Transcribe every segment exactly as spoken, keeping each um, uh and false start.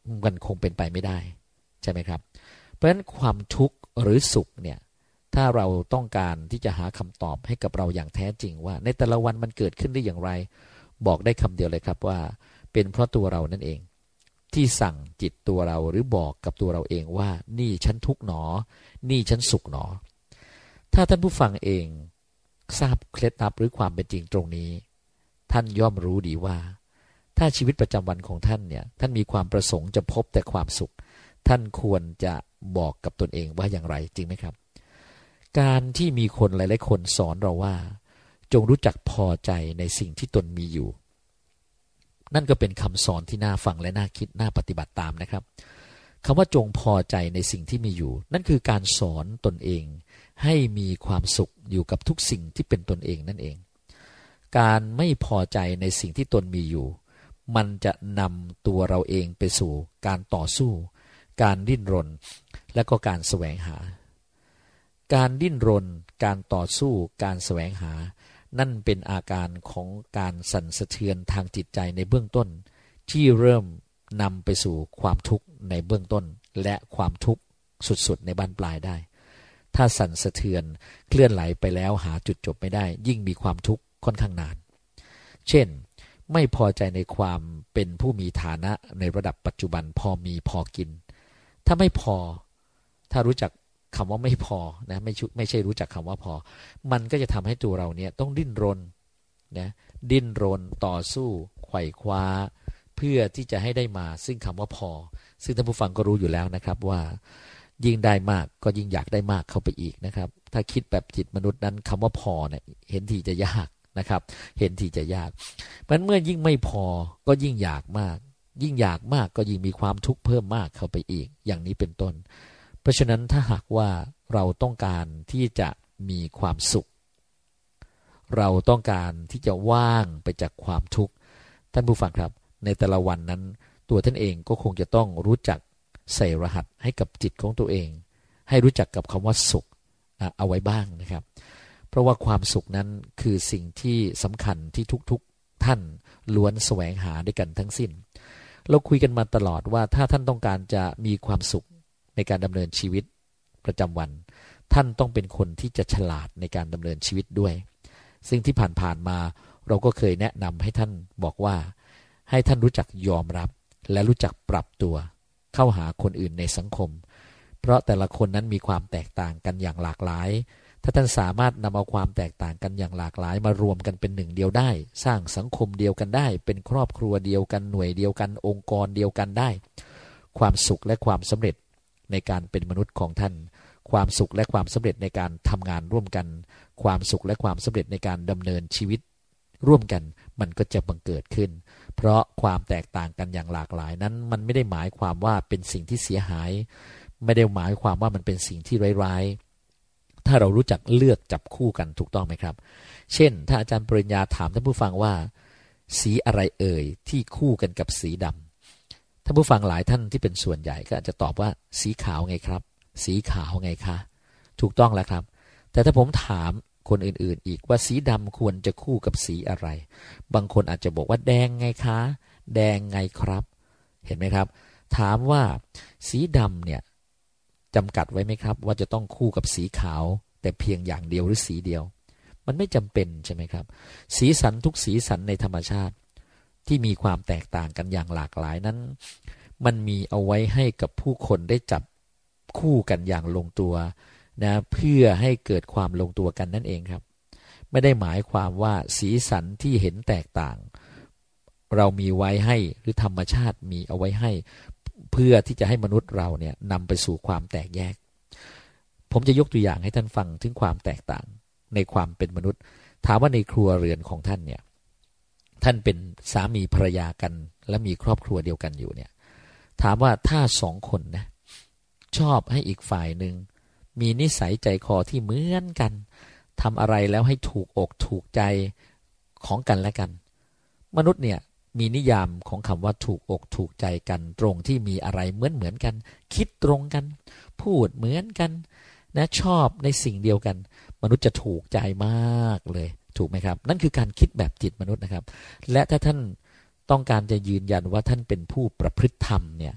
มันคงเป็นไปไม่ได้ใช่ไหมครับเพราะฉะนั้นความทุกข์หรือสุขเนี่ยถ้าเราต้องการที่จะหาคำตอบให้กับเราอย่างแท้จริงว่าในแต่ละวันมันเกิดขึ้นได้อย่างไรบอกได้คำเดียวเลยครับว่าเป็นเพราะตัวเรานั่นเองที่สั่งจิตตัวเราหรือบอกกับตัวเราเองว่านี่ฉันทุกข์หนอนี่ฉันสุขหนอถ้าท่านผู้ฟังเองทราบเคล็ดลับหรือความเป็นจริงตรงนี้ท่านย่อมรู้ดีว่าถ้าชีวิตประจำวันของท่านเนี่ยท่านมีความประสงค์จะพบแต่ความสุขท่านควรจะบอกกับตนเองว่าอย่างไรจริงไหมครับการที่มีคนหลายๆคนสอนเราว่าจงรู้จักพอใจในสิ่งที่ตนมีอยู่นั่นก็เป็นคำสอนที่น่าฟังและน่าคิดน่าปฏิบัติตามนะครับคำว่าจงพอใจในสิ่งที่มีอยู่นั่นคือการสอนตนเองให้มีความสุขอยู่กับทุกสิ่งที่เป็นตนเองนั่นเองการไม่พอใจในสิ่งที่ตนมีอยู่มันจะนำตัวเราเองไปสู่การต่อสู้การดิ้นรนและก็การแสวงหาการดิ้นรนการต่อสู้การแสวงหานั่นเป็นอาการของการสั่นสะเทือนทางจิตใจในเบื้องต้นที่เริ่มนำไปสู่ความทุกข์ในเบื้องต้นและความทุกข์สุดๆในบั้นปลายได้ถ้าสั่นสะเทือนเคลื่อนไหลไปแล้วหาจุดจบไม่ได้ยิ่งมีความทุกข์ค่อนข้างนานเช่นไม่พอใจในความเป็นผู้มีฐานะในระดับปัจจุบันพอมีพอกินถ้าไม่พอถ้ารู้จักคำว่าไม่พอนะไม่ไม่ใช่รู้จักคำว่าพอมันก็จะทำให้ตัวเราเนี่ยต้องดิ้นรนนะดิ้นรนต่อสู้ไขว่คว้าเพื่อที่จะให้ได้มาซึ่งคำว่าพอซึ่งท่านผู้ฟังก็รู้อยู่แล้วนะครับว่ายิ่งได้มากก็ยิ่งอยากได้มากเข้าไปอีกนะครับถ้าคิดแบบจิตมนุษย์นั้นคำว่าพอเนี่ยเห็นทีจะยากนะครับเห็นทีจะยากเพราะฉะนั้นเมื่อยิ่งไม่พอก็ยิ่งอยากมากยิ่งอยากมากก็ยิ่งมีความทุกข์เพิ่มมากเข้าไปอีกอย่างนี้เป็นต้นเพราะฉะนั้นถ้าหากว่าเราต้องการที่จะมีความสุขเราต้องการที่จะว่างไปจากความทุกข์ท่านผู้ฟังครับในแต่ละวันนั้นตัวท่านเองก็คงจะต้องรู้จักใส่รหัสให้กับจิตของตัวเองให้รู้จักกับคำว่าสุขเอาไว้บ้างนะครับเพราะว่าความสุขนั้นคือสิ่งที่สำคัญที่ทุกๆท่านล้วนแสวงหาด้วยกันทั้งสิ้นเราคุยกันมาตลอดว่าถ้าท่านต้องการจะมีความสุขในการดำเนินชีวิตประจำวันท่านต้องเป็นคนที่จะฉลาดในการดำเนินชีวิตด้วยซึ่งที่ผ่านๆมาเราก็เคยแนะนำให้ท่านบอกว่าให้ท่านรู้จักยอมรับและรู้จักปรับตัวเข้าหาคนอื่นในสังคมเพราะแต่ละคนนั้นมีความแตกต่างกันอย่างหลากหลายถ้าท่านสามารถนำเอาความแตกต่างกันอย่างหลากหลายมารวมกันเป็นหนึ่งเดียวได้สร้างสังคมเดียวกันได้เป็นครอบครัวเดียวกันหน่วยเดียวกันองค์กรเดียวกันได้ความสุขและความสำเร็จในการเป็นมนุษย์ของท่านความสุขและความสำเร็จในการทำงานร่วมกันความสุขและความสำเร็จในการดำเนินชีวิตร่วมกันมันก็จะบังเกิดขึ้นเพราะความแตกต่างกันอย่างหลากหลายนั้นมันไม่ได้หมายความว่าเป็นสิ่งที่เสียหายไม่ได้หมายความว่ามันเป็นสิ่งที่ร้ายๆถ้าเรารู้จักเลือกจับคู่กันถูกต้องไหมครับเช่นถ้าอาจารย์ปริญญาถามท่านผู้ฟังว่าสีอะไรเอ่ยที่คู่กันกับสีดำท่านผู้ฟังหลายท่านที่เป็นส่วนใหญ่ก็อาจจะตอบว่าสีขาวไงครับสีขาวไงคะถูกต้องแล้วครับแต่ถ้าผมถามคนอื่นๆอีกว่าสีดำควรจะคู่กับสีอะไรบางคนอาจจะบอกว่าแดงไงคะแดงไงครับเห็นไหมครับถามว่าสีดำเนี่ยจำกัดไว้ไหมครับว่าจะต้องคู่กับสีขาวแต่เพียงอย่างเดียวหรือสีเดียวมันไม่จำเป็นใช่ไหมครับสีสันทุกสีสันในธรรมชาติที่มีความแตกต่างกันอย่างหลากหลายนั้นมันมีเอาไว้ให้กับผู้คนได้จับคู่กันอย่างลงตัวนะเพื่อให้เกิดความลงตัวกันนั่นเองครับไม่ได้หมายความว่าสีสันที่เห็นแตกต่างเรามีไว้ให้หรือธรรมชาติมีเอาไว้ให้เพื่อที่จะให้มนุษย์เราเนี่ยนำไปสู่ความแตกแยกผมจะยกตัวอย่างให้ท่านฟังถึงความแตกต่างในความเป็นมนุษย์ถามว่าในครัวเรือนของท่านเนี่ยท่านเป็นสามีภรรยากันและมีครอบครัวเดียวกันอยู่เนี่ยถามว่าถ้าสองคนนะชอบให้อีกฝ่ายหนึ่งมีนิสัยใจคอที่เหมือนกันทำอะไรแล้วให้ถูกอกถูกใจของกันและกันมนุษย์เนี่ยมีนิยามของคำว่าถูกอกถูกใจกันตรงที่มีอะไรเหมือนเหมือนกันคิดตรงกันพูดเหมือนกันนะชอบในสิ่งเดียวกันมนุษย์จะถูกใจมากเลยถูกไหมครับนั่นคือการคิดแบบจิตมนุษย์นะครับและถ้าท่านต้องการจะยืนยันว่าท่านเป็นผู้ประพฤติธรรมเนี่ย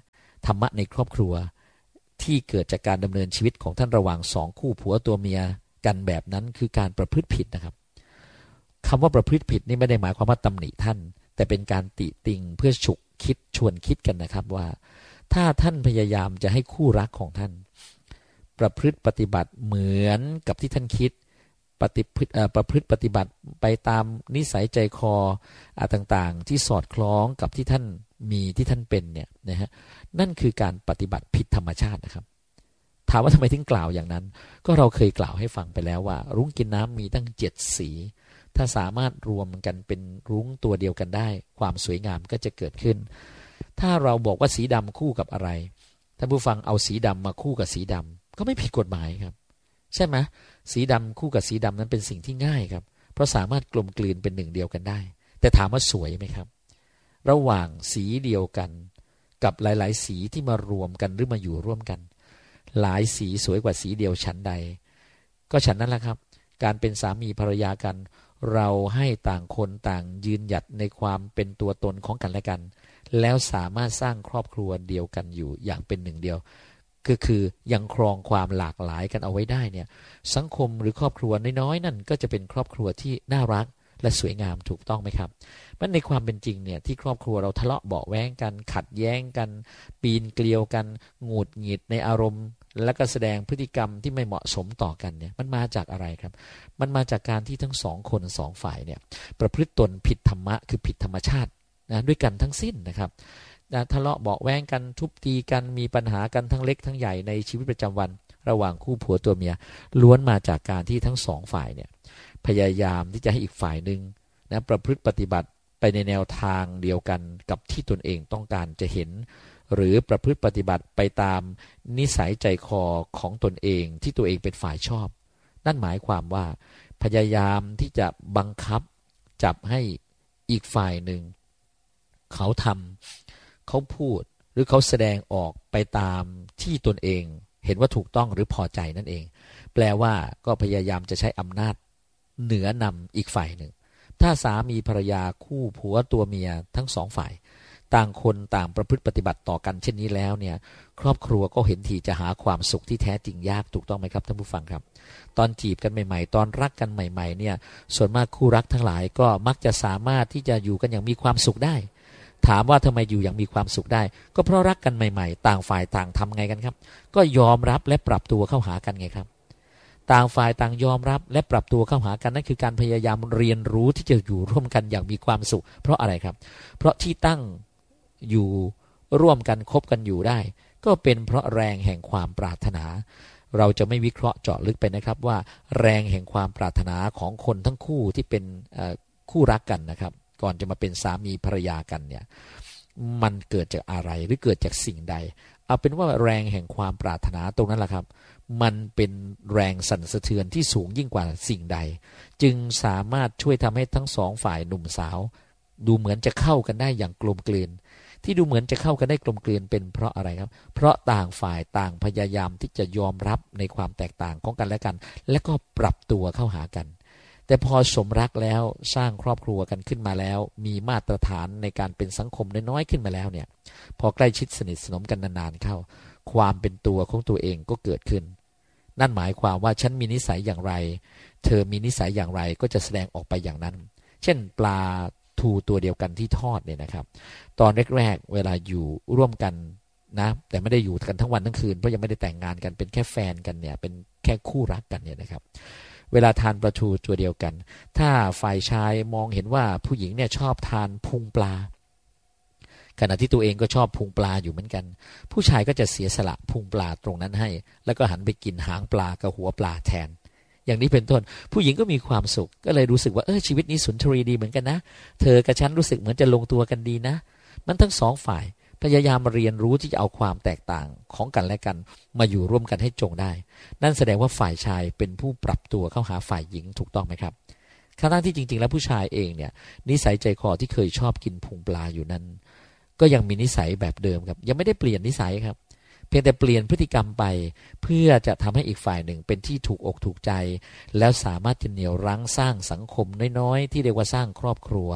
ธรรมะในครอบครัวที่เกิดจากการดำเนินชีวิตของท่านระหว่างสองคู่ผัวตัวเมียกันแบบนั้นคือการประพฤติผิดนะครับคำว่าประพฤติผิดนี่ไม่ได้หมายความว่าตำหนิท่านแต่เป็นการติติงเพื่อฉุกคิดชวนคิดกันนะครับว่าถ้าท่านพยายามจะให้คู่รักของท่านประพฤติปฏิบัติเหมือนกับที่ท่านคิดปฏิพฤติประพฤติปฏิบัติไปตามนิสัยใจคอต่างๆที่สอดคล้องกับที่ท่านมีที่ท่านเป็นเนี่ยนะฮะนั่นคือการปฏิบัติผิดธรรมชาตินะครับถามว่าทำไมถึงกล่าวอย่างนั้นก็เราเคยกล่าวให้ฟังไปแล้วว่ารุ้งกินน้ำมีตั้งเจ็ดสีถ้าสามารถรวมกันเป็นรุ้งตัวเดียวกันได้ความสวยงามก็จะเกิดขึ้นถ้าเราบอกว่าสีดำคู่กับอะไรท่านผู้ฟังเอาสีดำมาคู่กับสีดำก็ไม่ผิดกฎหมายครับใช่ไหมสีดำคู่กับสีดำนั้นเป็นสิ่งที่ง่ายครับเพราะสามารถกลมกลืนเป็นหนึ่งเดียวกันได้แต่ถามว่าสวยไหมครับระหว่างสีเดียวกันกับหลายๆสีที่มารวมกันหรือมาอยู่ร่วมกันหลายสีสวยกว่าสีเดียวฉันใดก็ฉันนั้นแหละครับการเป็นสามีภรรยากันเราให้ต่างคนต่างยืนหยัดในความเป็นตัวตนของกันและกันแล้วสามารถสร้างครอบครัวเดียวกันอยู่อย่างเป็นหนึ่งเดียวก็คือยังครองความหลากหลายกันเอาไว้ได้เนี่ยสังคมหรือครอบครัวน้อยๆนั่นก็จะเป็นครอบครัวที่น่ารักและสวยงามถูกต้องไหมครับมันในความเป็นจริงเนี่ยที่ครอบครัวเราทะเลาะเบาะแว้งกันขัดแย้งกันปีนเกลียวกันหงุดหงิดในอารมณ์และก็แสดงพฤติกรรมที่ไม่เหมาะสมต่อกันเนี่ยมันมาจากอะไรครับมันมาจากการที่ทั้งสองคนสองฝ่ายเนี่ยประพฤติตนผิดธรรมะคือผิดธรรมชาตินะด้วยกันทั้งสิ้นนะครับทะเลาะเบาะแว้งกันทุบตีกันมีปัญหากันทั้งเล็กทั้งใหญ่ในชีวิตประจำวันระหว่างคู่ผัวตัวเมียล้วนมาจากการที่ทั้งสองฝ่ายเนี่ยพยายามที่จะให้อีกฝ่ายหนึ่งนะประพฤติปฏิบัติไปในแนวทางเดียวกันกับที่ตนเองต้องการจะเห็นหรือประพฤติปฏิบัติไปตามนิสัยใจคอของตนเองที่ตัวเองเป็นฝ่ายชอบนั่นหมายความว่าพยายามที่จะบังคับจับให้อีกฝ่ายหนึ่งเขาทำเขาพูดหรือเขาแสดงออกไปตามที่ตนเองเห็นว่าถูกต้องหรือพอใจนั่นเองแปลว่าก็พยายามจะใช้อำนาจเหนือนำอีกฝ่ายหนึ่งถ้าสามีภรรยาคู่ผัวตัวเมียทั้งสองฝ่ายต่างคนต่างประพฤติปฏิบัติต่อกันเช่นนี้แล้วเนี่ยครอบครัวก็เห็นทีจะหาความสุขที่แท้จริงยากถูกต้องไหมครับท่านผู้ฟังครับตอนจีบกันใหม่ๆตอนรักกันใหม่ๆเนี่ยส่วนมากคู่รักทั้งหลายก็มักจะสามารถที่จะอยู่กันอย่างมีความสุขได้ถามว่าทำไมอยู่อย่างมีความสุขได้ก็เพราะรักกันใหม่ๆต่างฝ่ายต่างทำไงกันครับก็ยอมรับและปรับตัวเข้าหากันไงครับต่างฝ่ายต่างยอมรับและปรับตัวเข้าหากันนั่นคือการพยายามเรียนรู้ที่จะอยู่ร่วมกันอย่างมีความสุขเพราะอะไรครับเพราะที่ตั้งอยู่ร่วมกันคบกันอยู่ได้ก็เป็นเพราะแรงแห่งความปรารถนาเราจะไม่วิเคราะห์เจาะลึกไปนะครับว่าแรงแห่งความปรารถนาของคนทั้งคู่ที่เป็นคู่รักกันนะครับก่อนจะมาเป็นสามีภรรยากันเนี่ยมันเกิดจากอะไรหรือเกิดจากสิ่งใดเอาเป็นว่าแรงแห่งความปรารถนาตรงนั้นแหละครับมันเป็นแรงสั่นสะเทือนที่สูงยิ่งกว่าสิ่งใดจึงสามารถช่วยทำให้ทั้งสองฝ่ายหนุ่มสาวดูเหมือนจะเข้ากันได้อย่างกลมกลืนที่ดูเหมือนจะเข้ากันได้กลมกลืนเป็นเพราะอะไรครับเพราะต่างฝ่ายต่างพยายามที่จะยอมรับในความแตกต่างของกันและกันและก็ปรับตัวเข้าหากันแต่พอสมรักแล้วสร้างครอบครัวกันขึ้นมาแล้วมีมาตรฐานในการเป็นสังคมน้อยๆขึ้นมาแล้วเนี่ยพอใกล้ชิดสนิทสนมกันนานๆเข้าความเป็นตัวของตัวเองก็เกิดขึ้นนั่นหมายความว่าฉันมีนิสัยอย่างไรเธอมีนิสัยอย่างไรก็จะแสดงออกไปอย่างนั้นเช่นปลาทูตัวเดียวกันที่ทอดเนี่ยนะครับตอนแรกๆเวลาอยู่ร่วมกันนะแต่ไม่ได้อยู่กันทั้งวันทั้งคืนเพราะยังไม่ได้แต่งงานกันเป็นแค่แฟนกันเนี่ยเป็นแค่คู่รักกันเนี่ยนะครับเวลาทานปลาทูตัวเดียวกันถ้าฝ่ายชายมองเห็นว่าผู้หญิงเนี่ยชอบทานพุงปลาขณะที่ตัวเองก็ชอบพุงปลาอยู่เหมือนกันผู้ชายก็จะเสียสละพุงปลาตรงนั้นให้แล้วก็หันไปกินหางปลากับหัวปลาแทนอย่างนี้เป็นต้นผู้หญิงก็มีความสุขก็เลยรู้สึกว่าเออชีวิตนี้สุนทรีดีเหมือนกันนะเธอกับฉันรู้สึกเหมือนจะลงตัวกันดีนะมันทั้งสองฝ่ายพยายามเรียนรู้ที่จะเอาความแตกต่างของกันและกันมาอยู่ร่วมกันให้จงได้นั่นแสดงว่าฝ่ายชายเป็นผู้ปรับตัวเข้าหาฝ่ายหญิงถูกต้องไหมครับทั้งที่จริงๆแล้วผู้ชายเองเนี่ยนิสัยใจคอที่เคยชอบกินพุงปลาอยู่นั้นก็ยังมีนิสัยแบบเดิมครับยังไม่ได้เปลี่ยนนิสัยครับเพียงแต่เปลี่ยนพฤติกรรมไปเพื่อจะทำให้อีกฝ่ายหนึ่งเป็นที่ถูกอกถูกใจแล้วสามารถจะเหนี่ยวรั้งสร้างสังคมน้อยๆที่เรียกว่าสร้างครอบครัว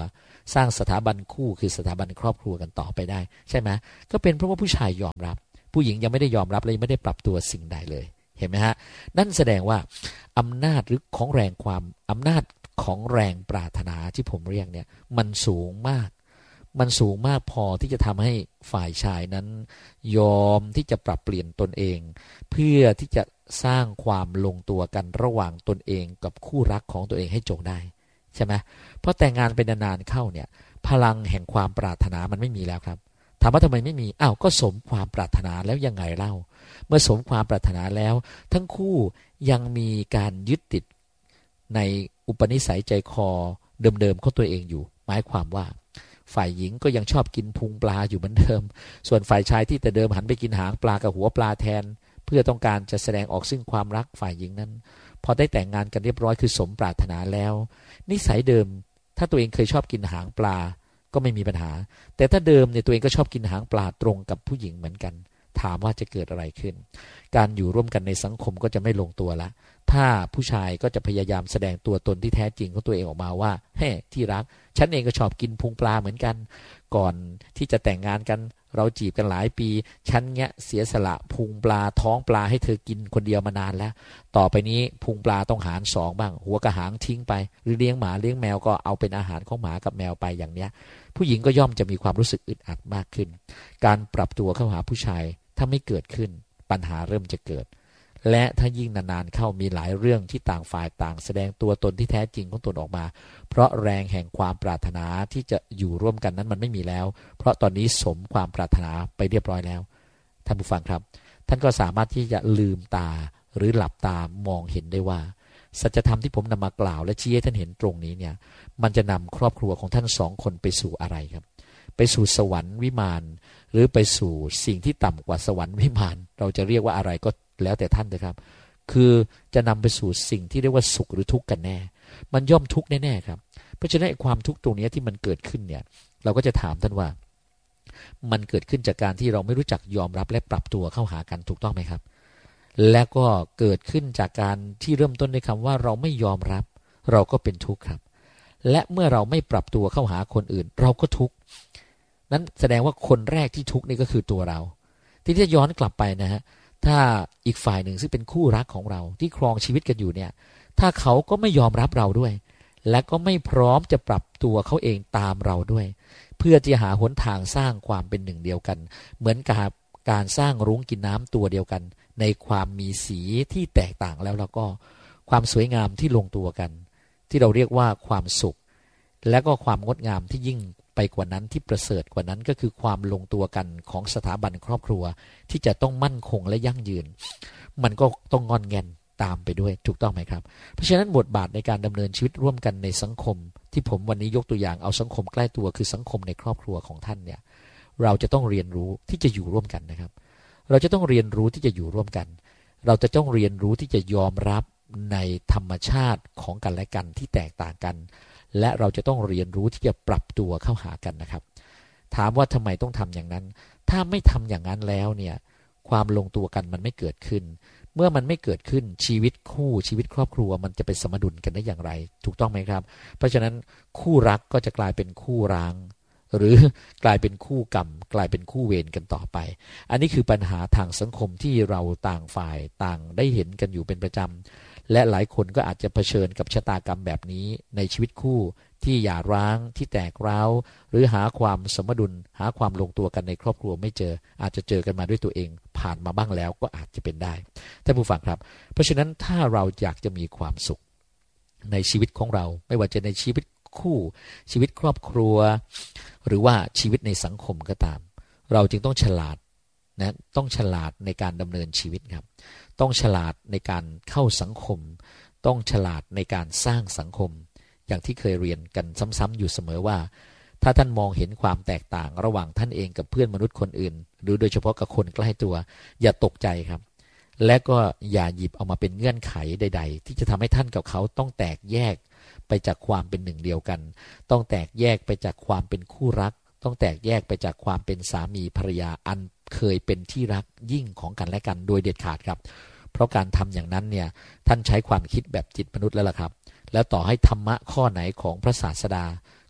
สร้างสถาบันคู่คือสถาบันครอบครัวกันต่อไปได้ใช่ไหมก็เป็นเพราะว่าผู้ชายยอมรับผู้หญิงยังไม่ได้ยอมรับเลยไม่ได้ปรับตัวสิ่งใดเลยเห็นไหมฮะนั่นแสดงว่าอำนาจหรือของแรงความอำนาจของแรงปรารถนาที่ผมเรียกเนี่ยมันสูงมากมันสูงมากพอที่จะทำให้ฝ่ายชายนั้นยอมที่จะปรับเปลี่ยนตนเองเพื่อที่จะสร้างความลงตัวกันระหว่างตนเองกับคู่รักของตัวเองให้จงได้ใช่ไหมเพราะแต่งงานไปนานๆเข้าเนี่ยพลังแห่งความปรารถนามันไม่มีแล้วครับถามว่าทำไมไม่มีอ้าวก็สมความปรารถนาแล้วยังไงเล่าเมื่อสมความปรารถนาแล้วทั้งคู่ยังมีการยึดติดในอุปนิสัยใจคอเดิมๆของตัวเองอยู่หมายความว่าฝ่ายหญิงก็ยังชอบกินพุงปลาอยู่เหมือนเดิมส่วนฝ่ายชายที่แต่เดิมหันไปกินหางปลากับหัวปลาแทนเพื่อต้องการจะแสดงออกซึ่งความรักฝ่ายหญิงนั้นพอได้แต่งงานกันเรียบร้อยคือสมปรารถนาแล้วนิสัยเดิมถ้าตัวเองเคยชอบกินหางปลาก็ไม่มีปัญหาแต่ถ้าเดิมเนี่ยตัวเองก็ชอบกินหางปลาตรงกับผู้หญิงเหมือนกันถามว่าจะเกิดอะไรขึ้นการอยู่ร่วมกันในสังคมก็จะไม่ลงตัวละถ้าผู้ชายก็จะพยายามแสดงตัวตนที่แท้จริงของตัวเองออกมาว่าเฮ้ที่รักฉันเองก็ชอบกินพุงปลาเหมือนกันก่อนที่จะแต่งงานกันเราจีบกันหลายปีฉันเนี้ยเสียสละพุงปลาท้องปลาให้เธอกินคนเดียวมานานแล้วต่อไปนี้พุงปลาต้องหารสองบ้างหัวกระหางทิ้งไปหรือเลี้ยงหมาเลี้ยงแมวก็เอาเป็นอาหารของหมากับแมวไปอย่างเนี้ยผู้หญิงก็ย่อมจะมีความรู้สึกอึดอัดมากขึ้นการปรับตัวเข้าหาผู้ชายถ้าไม่เกิดขึ้นปัญหาเริ่มจะเกิดและถ้ายิ่งนานๆเข้ามีหลายเรื่องที่ต่างฝ่ายต่างแสดงตัวตนที่แท้จริงของตนออกมาเพราะแรงแห่งความปรารถนาที่จะอยู่ร่วมกันนั้นมันไม่มีแล้วเพราะตอนนี้สมความปรารถนาไปเรียบร้อยแล้วท่านผู้ฟังครับท่านก็สามารถที่จะลืมตาหรือหลับตามองเห็นได้ว่าสัจธรรมที่ผมนำมากล่าวและชี้ให้ท่านเห็นตรงนี้เนี่ยมันจะนำครอบครัวของท่านสองคนไปสู่อะไรครับไปสู่สวรรค์วิมานหรือไปสู่สิ่งที่ต่ำกว่าสวรรค์วิมานเราจะเรียกว่าอะไรก็แล้วแต่ท่านนะครับคือจะนำไปสู่สิ่งที่เรียกว่าสุขหรือทุกข์กันแน่มันย่อมทุกข์แน่ๆครับเพราะฉะนั้นความทุกข์ตรงนี้ที่มันเกิดขึ้นเนี่ยเราก็จะถามท่านว่ามันเกิดขึ้นจากการที่เราไม่รู้จักยอมรับและปรับตัวเข้าหากันถูกต้องไหมครับและก็เกิดขึ้นจากการที่เริ่มต้นด้วยคำว่าเราไม่ยอมรับเราก็เป็นทุกข์ครับและเมื่อเราไม่ปรับตัวเข้าหาคนอื่นเราก็ทุกข์นั้นแสดงว่าคนแรกที่ทุกข์นี่ก็คือตัวเราที่จะย้อนกลับไปนะฮะถ้าอีกฝ่ายหนึ่งซึ่งเป็นคู่รักของเราที่ครองชีวิตกันอยู่เนี่ยถ้าเขาก็ไม่ยอมรับเราด้วยและก็ไม่พร้อมจะปรับตัวเขาเองตามเราด้วยเพื่อจะหาหนทางสร้างความเป็นหนึ่งเดียวกันเหมือนกับการสร้างรุ้งกินน้ำตัวเดียวกันในความมีสีที่แตกต่างแล้วแล้วก็ความสวยงามที่ลงตัวกันที่เราเรียกว่าความสุขและก็ความงดงามที่ยิ่งไปกว่านั้นที่ประเสริฐกว่านั้นก็คือความลงตัวกันของสถาบันครอบครัวที่จะต้องมั่นคงและยั่งยืนมันก็ต้องงอนแงนตามไปด้วยถูกต้องไหมครับเพราะฉะนั้นบทบาทในการดำเนินชีวิตร่วมกันในสังคมที่ผมวันนี้ยกตัวอย่างเอาสังคมใกล้ตัวคือสังคมในครอบครัวของท่านเนี่ยเราจะต้องเรียนรู้ที่จะอยู่ร่วมกันนะครับเราจะต้องเรียนรู้ที่จะอยู่ร่วมกันเราจะต้องเรียนรู้ที่จะยอมรับในธรรมชาติของกันและกันที่แตกต่างกันและเราจะต้องเรียนรู้ที่จะปรับตัวเข้าหากันนะครับถามว่าทำไมต้องทำอย่างนั้นถ้าไม่ทำอย่างนั้นแล้วเนี่ยความลงตัวกันมันไม่เกิดขึ้นเมื่อมันไม่เกิดขึ้นชีวิตคู่ชีวิตครอบครัวมันจะเป็นสมดุลกันได้อย่างไรถูกต้องไหมครับเพราะฉะนั้นคู่รักก็จะกลายเป็นคู่ร้างหรือกลายเป็นคู่กรรมกลายเป็นคู่เวรกันต่อไปอันนี้คือปัญหาทางสังคมที่เราต่างฝ่ายต่างได้เห็นกันอยู่เป็นประจำและหลายคนก็อาจจะเผชิญกับชะตากรรมแบบนี้ในชีวิตคู่ที่หย่าร้างที่แตกร้าวหรือหาความสมดุลหาความลงตัวกันในครอบครัวไม่เจออาจจะเจอกันมาด้วยตัวเองผ่านมาบ้างแล้วก็อาจจะเป็นได้ท่านผู้ฟังครับเพราะฉะนั้นถ้าเราอยากจะมีความสุขในชีวิตของเราไม่ว่าจะในชีวิตคู่ชีวิตครอบครัวหรือว่าชีวิตในสังคมก็ตามเราจึงต้องฉลาดนะต้องฉลาดในการดำเนินชีวิตครับต้องฉลาดในการเข้าสังคมต้องฉลาดในการสร้างสังคมอย่างที่เคยเรียนกันซ้ำๆอยู่เสมอว่าถ้าท่านมองเห็นความแตกต่างระหว่างท่านเองกับเพื่อนมนุษย์คนอื่นหรือโดยเฉพาะกับคนใกล้ตัวอย่าตกใจครับและก็อย่าหยิบเอามาเป็นเงื่อนไขใดๆที่จะทำให้ท่านกับเขาต้องแตกแยกไปจากความเป็นหนึ่งเดียวกันต้องแตกแยกไปจากความเป็นคู่รักต้องแตกแยกไปจากความเป็นสามีภรรยาอันเคยเป็นที่รักยิ่งของกันและกันโดยเด็ดขาดครับเพราะการทำอย่างนั้นเนี่ยท่านใช้ความคิดแบบจิตมนุษย์แล้วล่ะครับแล้วต่อให้ธรรมะข้อไหนของพระศาสดา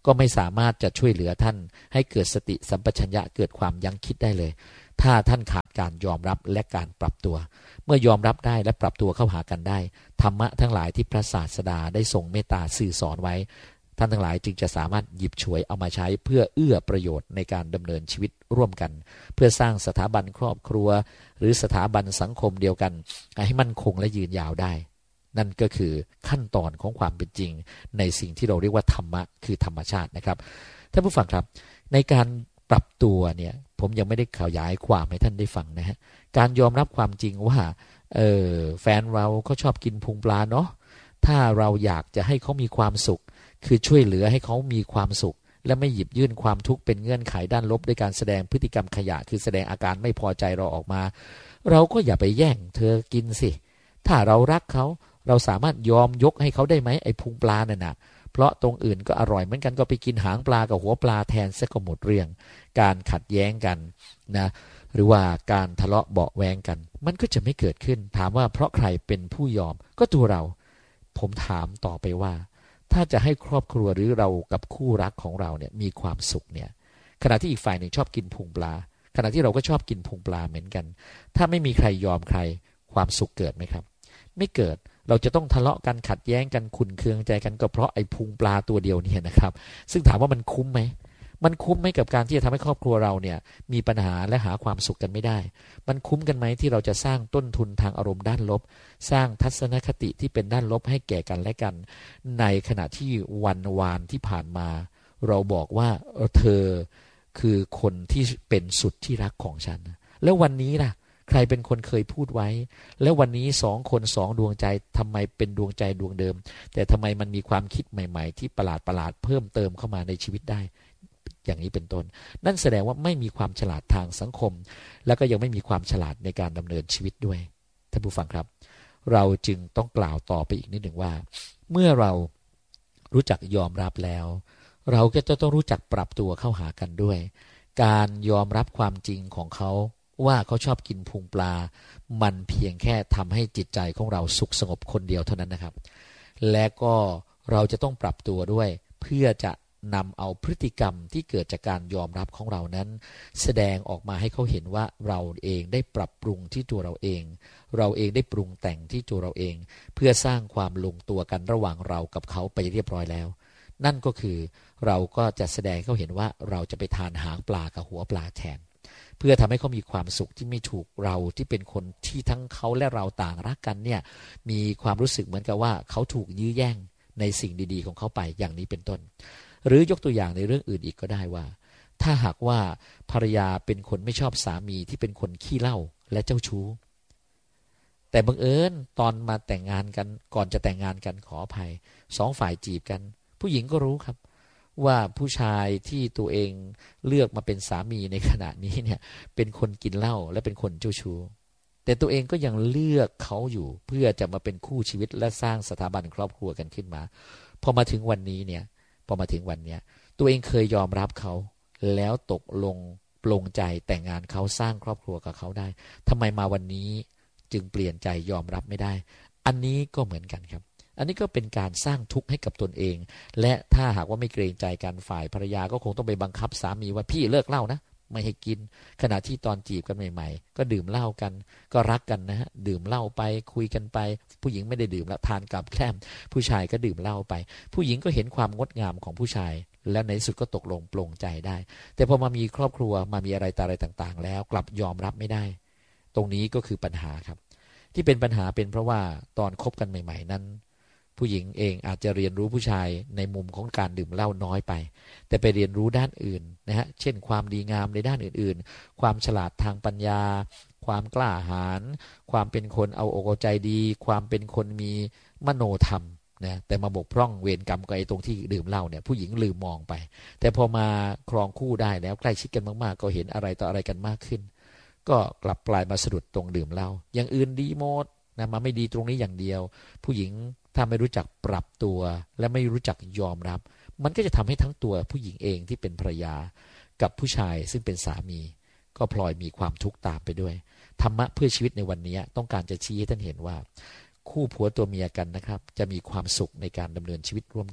ก็ไม่สามารถจะช่วยเหลือท่านให้เกิดสติสัมปชัญญะเกิดความยั้งคิดได้เลยถ้าท่านขาดการยอมรับและการปรับตัวเมื่อยอมรับได้และปรับตัวเข้าหากันได้ธรรมะทั้งหลายที่พระศาสดาได้ทรงเมตตาสื่อสอนไว้ท่านทั้งหลายจึงจะสามารถหยิบฉวยเอามาใช้เพื่อเอื้อประโยชน์ในการดำเนินชีวิตร่วมกันเพื่อสร้างสถาบันครอบครัวหรือสถาบันสังคมเดียวกันให้มั่นคงและยืนยาวได้นั่นก็คือขั้นตอนของความเป็นจริงในสิ่งที่เราเรียกว่าธรรมะคือธรรมชาตินะครับท่านผู้ฟังครับในการปรับตัวเนี่ยผมยังไม่ได้ขยายความให้ท่านได้ฟังนะฮะการยอมรับความจริงว่าเออแฟนเราเขาชอบกินพุงปลาเนาะถ้าเราอยากจะให้เขามีความสุขคือช่วยเหลือให้เขามีความสุขและไม่หยิบยื่นความทุกข์เป็นเงื่อนไขด้านลบด้วยการแสดงพฤติกรรมขยะคือแสดงอาการไม่พอใจเราออกมาเราก็อย่าไปแย่งเธอกินสิถ้าเรารักเขาเราสามารถยอมยกให้เขาได้ไหมไอ้พุงปลาเนี่ยนะเพราะตรงอื่นก็อร่อยเหมือนกันก็ไปกินหางปลากับหัวปลาแทนซะก็หมดเรื่องการขัดแย้งกันนะหรือว่าการทะเลาะเบาะแวงกันมันก็จะไม่เกิดขึ้นถามว่าเพราะใครเป็นผู้ยอมก็ตัวเราผมถามต่อไปว่าถ้าจะให้ครอบครัวหรือเรากับคู่รักของเราเนี่ยมีความสุขเนี่ยขณะที่อีกฝ่ายหนึ่งชอบกินพุงปลาขณะที่เราก็ชอบกินพุงปลาเหมือนกันถ้าไม่มีใครยอมใครความสุขเกิดไหมครับไม่เกิดเราจะต้องทะเลาะกันขัดแย้งกันขุ่นเคืองใจกันก็เพราะไอ้พุงปลาตัวเดียวเนี่ยนะครับซึ่งถามว่ามันคุ้มไหมมันคุ้มไหมกับการที่จะทำให้ครอบครัวเราเนี่ยมีปัญหาและหาความสุขกันไม่ได้มันคุ้มกันไหมที่เราจะสร้างต้นทุนทางอารมณ์ด้านลบสร้างทัศนคติที่เป็นด้านลบให้แก่กันและกันในขณะที่วันวานที่ผ่านมาเราบอกว่าเธอคือคนที่เป็นสุดที่รักของฉันแล้ววันนี้ล่ะใครเป็นคนเคยพูดไว้แล้ววันนี้สองคนสองดวงใจทำไมเป็นดวงใจดวงเดิมแต่ทำไมมันมีความคิดใหม่ๆที่ประหลาดประหลาดเพิ่มเติมเข้ามาในชีวิตได้อย่างนี้เป็นต้นนั่นแสดงว่าไม่มีความฉลาดทางสังคมแล้วก็ยังไม่มีความฉลาดในการดำเนินชีวิตด้วยท่านผู้ฟังครับเราจึงต้องกล่าวต่อไปอีกนิดหนึ่งว่าเมื่อเรารู้จักยอมรับแล้วเราก็จะต้องรู้จักปรับตัวเข้าหากันด้วยการยอมรับความจริงของเขาว่าเขาชอบกินพุงปลามันเพียงแค่ทำให้จิตใจของเราสุขสงบคนเดียวเท่านั้นนะครับและก็เราจะต้องปรับตัวด้วยเพื่อจะนำเอาพฤติกรรมที่เกิดจากการยอมรับของเรานั้นแสดงออกมาให้เขาเห็นว่าเราเองได้ปรับปรุงที่ตัวเราเองเราเองได้ปรุงแต่งที่ตัวเราเองเพื่อสร้างความลงตัวกันระหว่างเรากับเขาไปเรียบร้อยแล้วนั่นก็คือเราก็จะแสดงให้เขาเห็นว่าเราจะไปทานหางปลากับหัวปลาแทนเพื่อทำให้เขามีความสุขที่ไม่ถูกเราที่เป็นคนที่ทั้งเขาและเราต่างรักกันเนี่ยมีความรู้สึกเหมือนกับว่าเขาถูกยื้อแย่งในสิ่งดีๆของเขาไปอย่างนี้เป็นต้นหรือยกตัวอย่างในเรื่องอื่นอีกก็ได้ว่าถ้าหากว่าภรรยาเป็นคนไม่ชอบสามีที่เป็นคนขี้เหล้าและเจ้าชู้แต่บังเอิญตอนมาแต่งงานกันก่อนจะแต่งงานกันขออภัยสองฝ่ายจีบกันผู้หญิงก็รู้ครับว่าผู้ชายที่ตัวเองเลือกมาเป็นสามีในขณะนี้เนี่ยเป็นคนกินเหล้าและเป็นคนเจ้าชู้แต่ตัวเองก็ยังเลือกเขาอยู่เพื่อจะมาเป็นคู่ชีวิตและสร้างสถาบันครอบครัวกันขึ้นมาพอมาถึงวันนี้เนี่ยพอมาถึงวันเนี้ยตัวเองเคยยอมรับเขาแล้วตกลงปลงใจแต่งงานเขาสร้างครอบครัวกับเขาได้ทำไมมาวันนี้จึงเปลี่ยนใจยอมรับไม่ได้อันนี้ก็เหมือนกันครับอันนี้ก็เป็นการสร้างทุกข์ให้กับตนเองและถ้าหากว่าไม่เกรงใจกันฝ่ายภรรยาก็คงต้องไปบังคับสามีว่าพี่เลิกเหล้านะไม่ให้กินขณะที่ตอนจีบกันใหม่ๆก็ดื่มเหล้ากันก็รักกันนะฮะดื่มเหล้าไปคุยกันไปผู้หญิงไม่ได้ดื่มแล้วทานกับแกล้มผู้ชายก็ดื่มเหล้าไปผู้หญิงก็เห็นความงดงามของผู้ชายแล้วในที่สุดก็ตกลงปลงใจได้แต่พอมามีครอบครัวมามีอะไรต่ออะไรต่างๆแล้วกลับยอมรับไม่ได้ตรงนี้ก็คือปัญหาครับที่เป็นปัญหาเป็นเพราะว่าตอนคบกันใหม่ๆนั้นผู้หญิงเองอาจจะเรียนรู้ผู้ชายในมุมของการดื่มเหล้าน้อยไปแต่ไปเรียนรู้ด้านอื่นนะฮะเช่นความดีงามในด้านอื่นๆความฉลาดทางปัญญาความกล้าหาญความเป็นคนเอาอกเอาใจดีความเป็นคนมีมโนธรรมนะแต่มาบกพร่องเวรกรรมกับไอ้ตรงที่ดื่มเหล้าเนี่ยผู้หญิงลืมมองไปแต่พอมาครองคู่ได้แล้วใกล้ชิดกันมากๆก็เห็นอะไรต่ออะไรกันมากขึ้นก็กลับกลายมาสะดุดตรงดื่มเหล้าอย่างอื่นดีหมดนะมาไม่ดีตรงนี้อย่างเดียวผู้หญิงถ้าไม่รู้จักปรับตัวและไม่รู้จักยอมรับมันก็จะทำให้ทั้งตัวผู้หญิงเองที่เป็นภรรยากับผู้ชายซึ่งเป็นสามีก็พลอยมีความทุกข์ตามไปด้วยธรรมะเพื่อชีวิตในวันนี้ต้องการจะชี้ให้ท่านเห็นว่าคู่ผัวตัวเมียกันนะครับจะมีความสุขในการดำเนินชีวิตร่วมกัน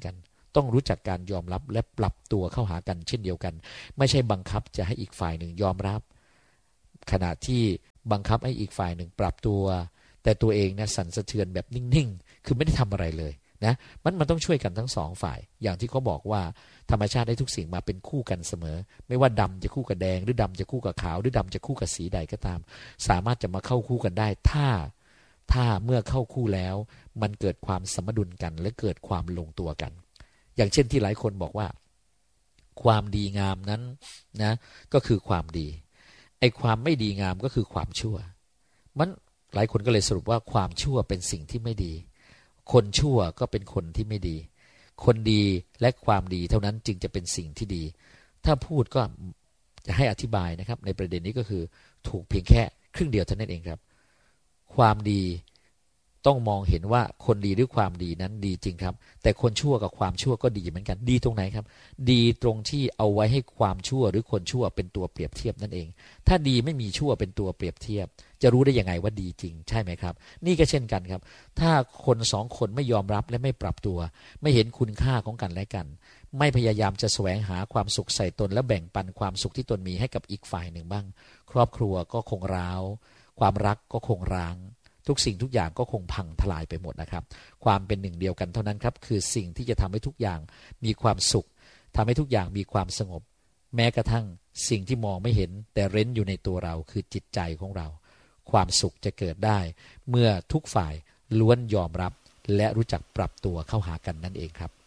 ต้องรู้จักการยอมรับและปรับตัวเข้าหากันเช่นเดียวกันไม่ใช่บังคับจะให้อีกฝ่ายหนึ่งยอมรับขณะที่บังคับให้อีกฝ่ายหนึ่งปรับตัวแต่ตัวเองนะสั่นสะเทือนแบบนิ่งๆคือไม่ได้ทำอะไรเลยนะมันมันต้องช่วยกันทั้งสองฝ่ายอย่างที่เขาบอกว่าธรรมชาติได้ทุกสิ่งมาเป็นคู่กันเสมอไม่ว่าดำจะคู่กับแดงหรือดำจะคู่กับขาวหรือดำจะคู่กับสีใดก็ตามสามารถจะมาเข้าคู่กันได้ถ้าถ้าเมื่อเข้าคู่แล้วมันเกิดความสมดุลกันและเกิดความลงตัวกันอย่างเช่นที่หลายคนบอกว่าความดีงามนั้นนะก็คือความดีไอ้ความไม่ดีงามก็คือความชั่วมันหลายคนก็เลยสรุปว่าความชั่วเป็นสิ่งที่ไม่ดีคนชั่วก็เป็นคนที่ไม่ดีคนดีและความดีเท่านั้นจึงจะเป็นสิ่งที่ดีถ้าพูดก็จะให้อธิบายนะครับในประเด็นนี้ก็คือถูกเพียงแค่ครึ่งเดียวเท่านั้นเองครับความดีต้องมองเห็นว่าคนดีหรือความดีนั้นดีจริงครับแต่คนชั่วกับความชั่วก็ดีเหมือนกันดีตรงไหนครับดีตรงที่เอาไว้ให้ความชั่วหรือคนชั่วเป็นตัวเปรียบเทียบนั่นเองถ้าดีไม่มีชั่วเป็นตัวเปรียบเทียบจะรู้ได้ยังไงว่าดีจริงใช่ไหมครับนี่ก็เช่นกันครับถ้าคนสองคนไม่ยอมรับและไม่ปรับตัวไม่เห็นคุณค่าของกันและกันไม่พยายามจะแสวงหาความสุขใส่ตนและแบ่งปันความสุขที่ตนมีให้กับอีกฝ่ายหนึ่งบ้างครอบครัวก็คงร้าวความรักก็คงร้างทุกสิ่งทุกอย่างก็คงพังทลายไปหมดนะครับความเป็นหนึ่งเดียวกันเท่านั้นครับคือสิ่งที่จะทำให้ทุกอย่างมีความสุขทำให้ทุกอย่างมีความสงบแม้กระทั่งสิ่งที่มองไม่เห็นแต่เร้นอยู่ในตัวเราคือจิตใจของเราความสุขจะเกิดได้เมื่อทุกฝ่ายล้วนยอมรับและรู้จักปรับตัวเข้าหากันนั่นเองครับ